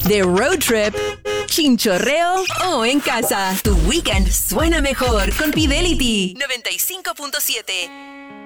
de road trip, chinchorreo o en casa. Tu weekend suena mejor con Fidelity 95.7.